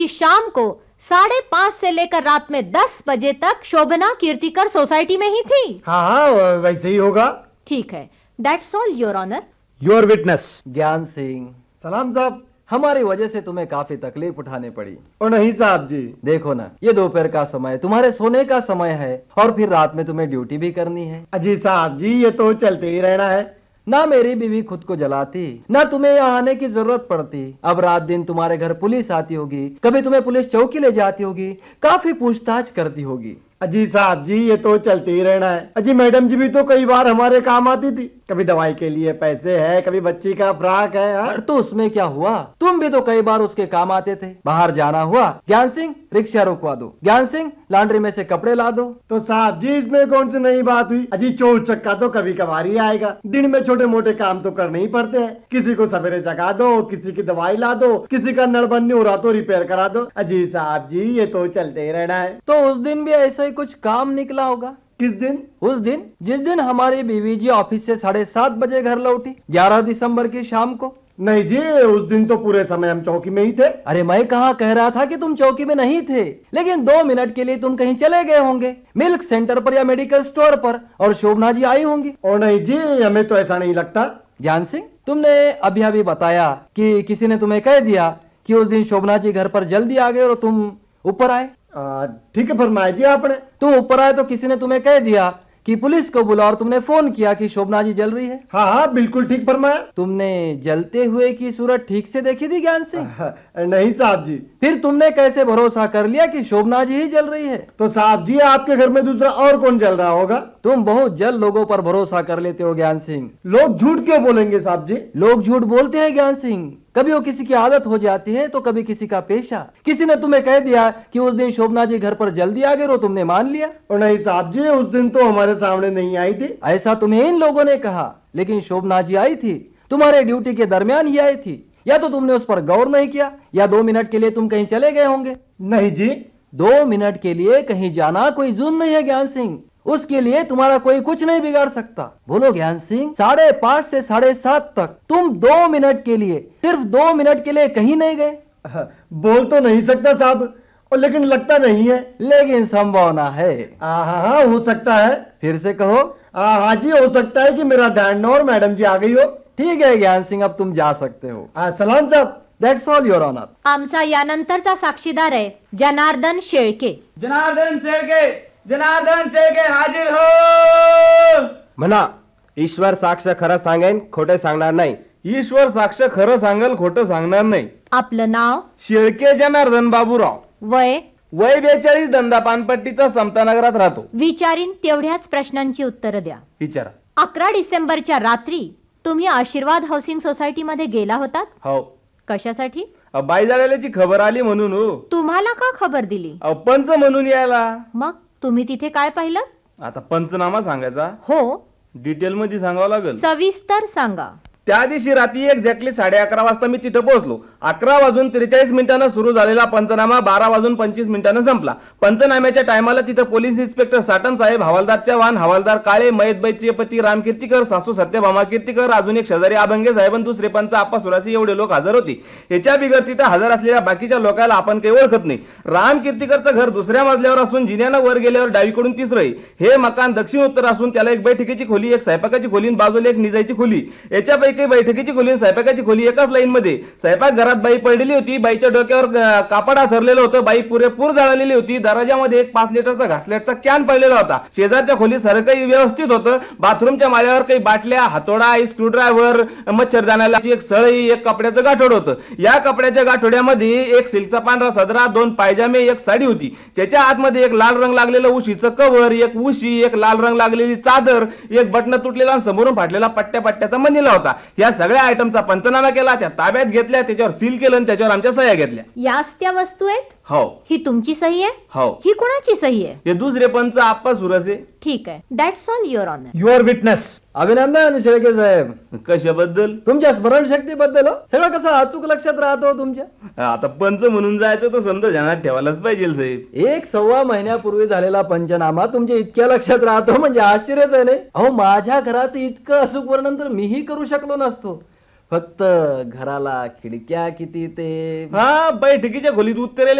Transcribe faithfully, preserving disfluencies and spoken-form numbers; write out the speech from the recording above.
कि शाम को साढ़े पांच से लेकर रात में दस बजे तक शोभना कीर्तिकर सोसाइटी में ही थी। हाँ हाँ वैसे ही होगा। ठीक है, that's all your honour. Your witness. ज्ञान सिंह, सलाम साहब। हमारी वजह से तुम्हें काफी तकलीफ उठानी पड़ी। ओ नहीं साहब जी। देखो ना, ये दोपहर का समय तुम्हारे सोने का समय है और फिर रात में तुम्हें ड्यूटी भी करनी है। अजी साहब जी, ये तो चलते ही रहना है। ना मेरी बीवी खुद को जलाती, ना तुम्हें यहाँ आने की जरूरत पड़ती। अब रात दिन तुम्हारे घर पुलिस आती होगी, कभी तुम्हें पुलिस चौकी ले जाती होगी, काफी पूछताछ करती होगी। अजी साहब जी, ये तो चलते ही रहना है। अजी मैडम जी भी तो कई बार हमारे काम आती थी, कभी दवाई के लिए पैसे है, कभी बच्ची का फ्राक है। तो उसमें क्या हुआ, तुम भी तो कई बार उसके काम आते थे। बाहर जाना हुआ, ज्ञान सिंह रिक्शा रुकवा दो, ज्ञान सिंह लॉन्ड्री में से कपड़े ला दो। तो साहब जी इसमें कौन सी नई बात हुई। अजी चोर चक्का तो कभी कभार ही आएगा, दिन में छोटे मोटे काम तो करने ही पड़ते हैं। किसी को सवेरे जगा दो, किसी की दवाई ला दो, किसी का नल बंद नहीं हो रहा तो रिपेयर करा दो। अजी साहब जी ये तो चलते ही रहना है। तो उस दिन भी ऐसा ही कुछ काम निकला होगा। किस दिन? उस दिन जिस दिन हमारी बीवी जी ऑफिस से साढ़े सात बजे घर लौटी, ग्यारह दिसंबर की शाम को। नहीं जी, उस दिन तो पूरे समय हम चौकी में ही थे। अरे मैं कहाँ कह रहा था कि तुम चौकी में नहीं थे, लेकिन दो मिनट के लिए तुम कहीं चले गए होंगे, मिल्क सेंटर पर या मेडिकल स्टोर पर, और शोभना जी आई होंगी। और नहीं जी, हमें तो ऐसा नहीं लगता। ज्ञान सिंह, तुमने अभी अभी बताया कि किसी ने तुम्हें कह दिया कि उस दिन शोभना जी घर पर जल्दी आ गए और तुम ऊपर आए। ठीक है फरमाया जी आपने। तुम ऊपर आए तो किसी ने तुम्हें कह दिया कि पुलिस को बुला, और तुमने फोन किया कि शोभना जी जल रही है। हाँ हाँ बिल्कुल ठीक फरमाया। तुमने जलते हुए की सूरत ठीक से देखी थी ज्ञान सिंह? नहीं साहब जी। फिर तुमने कैसे भरोसा कर लिया कि शोभना जी ही जल रही है? तो साहब जी आपके घर में दूसरा और कौन जल रहा होगा? तुम बहुत जल्द लोगों पर भरोसा कर लेते हो ज्ञान सिंह। लोग झूठ क्यों बोलेंगे साहब जी? लोग झूठ बोलते हैं ज्ञान सिंह, कभी वो किसी की आदत हो जाती है तो कभी किसी का पेशा। किसी ने तुम्हें कह दिया कि उस दिन शोभना जी घर पर जल्दी आ गए और तुमने मान लिया। और नहीं साहब जी, उस दिन तो हमारे सामने नहीं आई थी। ऐसा तुम्हें इन लोगों ने कहा, लेकिन शोभना जी आई थी, तुम्हारे ड्यूटी के दरमियान ही आई थी। या तो तुमने उस पर गौर नहीं किया, या दो मिनट के लिए तुम कहीं चले गए होंगे। नहीं जी, दो मिनट के लिए कहीं जाना कोई जुर्म नहीं है ज्ञान सिंह, उसके लिए तुम्हारा कोई कुछ नहीं बिगाड़ सकता। बोलो ज्ञान सिंह, साढ़े पांच से साढ़े सात तक तुम दो मिनट के लिए, सिर्फ दो मिनट के लिए कहीं नहीं गए। बोल तो नहीं सकता साहब, और लेकिन लगता नहीं है। लेकिन संभावना है। हाँ हाँ हो सकता है। फिर से कहो। हाँ जी, हो सकता है कि मेरा ध्यान और मैडम जी आ गई हो। ठीक है ज्ञान सिंह, अब तुम जा सकते हो। सलाम साहब। That's all your honour. आमचा यानंतरचा साक्षीदार आहे जनार्दन शेळके. जनार्दन शेळके, जनार्दन शेळके हाजीर हो. म्हणा, ईश्वर साक्ष खरं सांगेन, खोटे सांगणार नाही. ईश्वर साक्ष खरं सांगेल, खोटं सांगणार नाही. आपलं नाव? शेळके जनार्दन बाबूराव. वय? वय बेचाळीस, धंदा पानपट्टीचा, समतानगरात राहतो. विचारीन तेवढ्याच प्रश्नांची उत्तरं द्या. विचारा. अकरा डिसेंबरच्या रात्री तुम्ही आशीर्वाद हाऊसिंग सोसायटी मध्ये गेला होतात? हो. कशासाठी? बाई झालेल्याची खबर आली म्हणून. हो. तुम्हाला का खबर दिली? पंच म्हणून यायला. मग तुम्ही तिथे काय पाहिलं? आता पंचनामा सांगायचा? हो. डिटेल मध्ये सांगावं लागेल. सविस्तर सांगा. त्या दिवशी रात्री एक्झॅक्टली साडे अकरा वाजता मी तिथे पोहोचलो. अकरा वाजून त्रेचाळीस मिनिटांना सुरू झालेला पंचनामा बारा वाजून पंचवीस मिनिटांना संपला. पंचनाम्याच्या टायमाला तिथे पोलीस इन्स्पेक्टर साटन साहेब, हवालदार चव्हाण, हवालदार काळे, मयतबाईचे पती राम कीर्तीकर, सासू सत्यभामा कीर्तीकर, अजून एक शेजारी अभंगे साहेब, दुसरे पंच आप्पा सुरासी, एवढे लोक हजर होते. याच्या बिगर तिथे हजर असलेल्या बाकीच्या लोकांना आपण काही ओळखत नाही. राम कीर्तीकरचं घर दुसऱ्या मजल्यावर असून जिन्यानं वर गेल्यावर डावीकडून तिसरं. हे मकान दक्षिण उत्तर असून त्याला एक बैठकीची खोली, एक स्वयंपाकाची खोली, बाजूला एक निजायची खोली. याच्यापैकी बैठकीची खोली, स्वयंपाकाची खोली एकाच लाईन मध्ये. स्वयंपाक घरात बाई पडलेली होती. बाईच्या डोक्यावर कापड आथरलेलं होतं. बाई पुरेपूर जळलेली होती. दरवाजामध्ये एक पाच लिटरचा घासलेटचा कॅन पडलेला होता. शेजारच्या खोलीत सर्व काही व्यवस्थित होतं. बाथरूमच्या माळ्यावर काही बाटल्या, हातोडा, स्क्रूड्रायव्हर, मच्छरदाण्याची एक सळई, एक कपड्याचं गाठोड होतं. या कपड्याच्या गाठोड्यामध्ये एक सिल्कचा पांढरा सदरा, दोन पायजामे, एक साडी होती. त्याच्या आतमध्ये एक लाल रंग लागलेलं उशीचं कव्हर, एक उशी, एक लाल रंग लागलेली चादर, एक बटन तुटलेला आणि समोरून फाटलेला पट्ट्या पट्ट्याचा मनीला होता. या सगळ्या आयटमचा पंचनामा केला, त्या ताब्यात घेतल्या, त्याच्यावर सील केलं आणि त्याच्यावर आमच्या सह्या घेतल्या. याच त्या वस्तू आहेत? हो. ही तुमची सही आहे? हो. ही कोणाची सही आहे? हे दुसरे पंच आप्पा सुरसे. ठीक आहे. That's all your honour. Your witness. अभिनंदन शेळके साहेब. कशाबद्दल? तुमच्या स्मरणशक्तीबद्दल. सगळं कसं अचूक लक्षात राहतो तुमच्या. आता पंच म्हणून जायचं तर समजा ध्यानात ठेवायलाच पाहिजे साहेब. एक सव्वा महिन्यापूर्वी झालेला पंचनामा तुमच्या इतक्या लक्षात राहतो म्हणजे आश्चर्यच आहे. नाही अहो, माझ्या घराचं इतकं अचूक वर्णन तर मीही करू शकलो नसतो. फक्त घराला खिडक्या किती ते हा बैठकीच्या खोलीत उत्तरेला